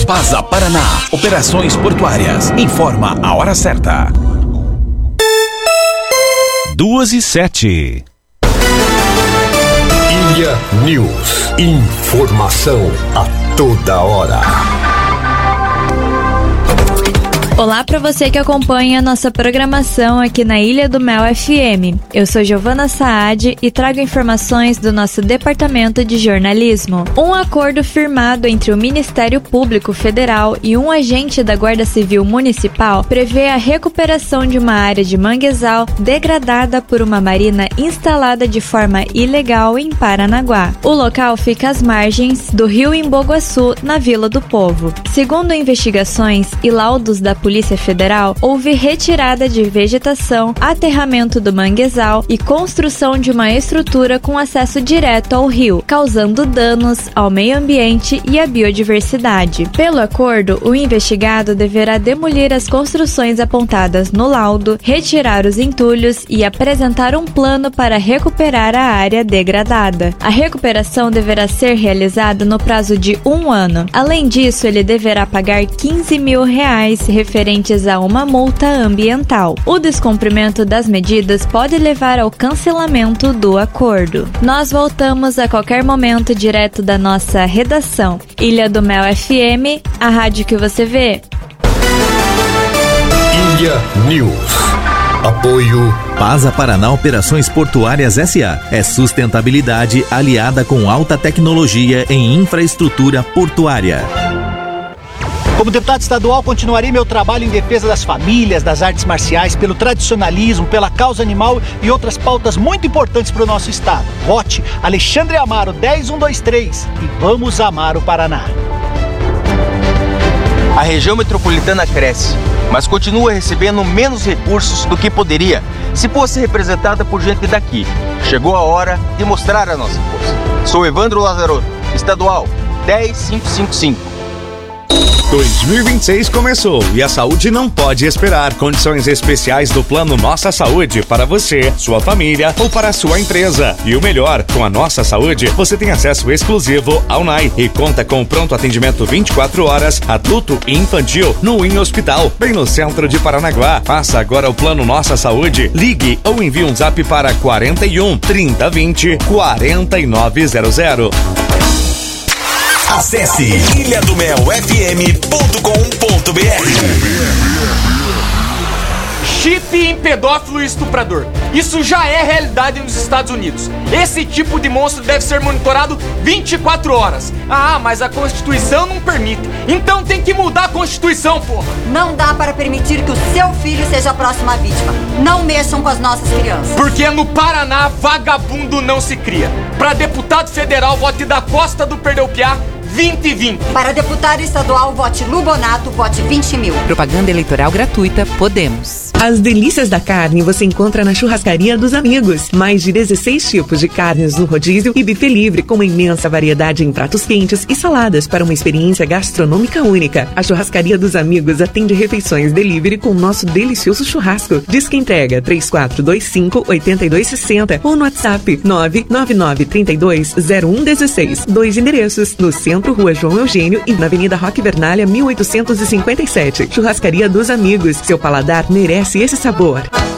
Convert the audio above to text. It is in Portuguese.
Pasa Paraná, operações portuárias. Informa a hora certa. 2:07. Ilha News. Informação a toda hora. Olá para você que acompanha a nossa programação aqui na Ilha do Mel FM. Eu sou Giovana Saad e trago informações do nosso Departamento de Jornalismo. Um acordo firmado entre o Ministério Público Federal e um agente da Guarda Civil Municipal prevê a recuperação de uma área de manguezal degradada por uma marina instalada de forma ilegal em Paranaguá. O local fica às margens do rio Emboguaçu, na Vila do Povo. Segundo investigações e laudos da Polícia Federal, houve retirada de vegetação, aterramento do manguezal e construção de uma estrutura com acesso direto ao rio, causando danos ao meio ambiente e à biodiversidade. Pelo acordo, o investigado deverá demolir as construções apontadas no laudo, retirar os entulhos e apresentar um plano para recuperar a área degradada. A recuperação deverá ser realizada no prazo de 1 ano. Além disso, ele deverá pagar R$15 mil referentes a uma multa ambiental. O descumprimento das medidas pode levar ao cancelamento do acordo. Nós voltamos a qualquer momento direto da nossa redação. Ilha do Mel FM, a rádio que você vê. Ilha News. Apoio Pasa Paraná Operações Portuárias S.A. É sustentabilidade aliada com alta tecnologia em infraestrutura portuária. Como deputado estadual, continuarei meu trabalho em defesa das famílias, das artes marciais, pelo tradicionalismo, pela causa animal e outras pautas muito importantes para o nosso estado. Vote Alexandre Amaro 10123 e vamos amar o Paraná. A região metropolitana cresce, mas continua recebendo menos recursos do que poderia se fosse representada por gente daqui. Chegou a hora de mostrar a nossa força. Sou Evandro Lazarotto, estadual 10555. 2026 começou e a saúde não pode esperar. Condições especiais do Plano Nossa Saúde para você, sua família ou para a sua empresa. E o melhor, com a Nossa Saúde, você tem acesso exclusivo ao NAI e conta com pronto atendimento 24 horas, adulto e infantil, no IN Hospital, bem no centro de Paranaguá. Faça agora o Plano Nossa Saúde. Ligue ou envie um zap para 41 3020 4900. Acesse ilhadomelfm.com.br. Chip em pedófilo e estuprador. Isso já é realidade nos Estados Unidos. Esse tipo de monstro deve ser monitorado 24 horas. Ah, mas a Constituição não permite. Então tem que mudar a Constituição, porra. Não dá para permitir que o seu filho seja a próxima vítima. Não mexam com as nossas crianças. Porque no Paraná, vagabundo não se cria. Para deputado federal, vote da Costa do Perdeu Piá 2020. Para deputado estadual, vote Lubonato, vote 20 mil. Propaganda eleitoral gratuita, Podemos. As delícias da carne você encontra na Churrascaria dos Amigos. Mais de 16 tipos de carnes no rodízio e buffet livre, com uma imensa variedade em pratos quentes e saladas para uma experiência gastronômica única. A Churrascaria dos Amigos atende refeições delivery com o nosso delicioso churrasco. Disque entrega 3425-8260 ou no WhatsApp 999320116. 2 endereços, no centro, Rua João Eugênio e na Avenida Roque Vernalha, 1857. Churrascaria dos Amigos. Seu paladar merece esse sabor.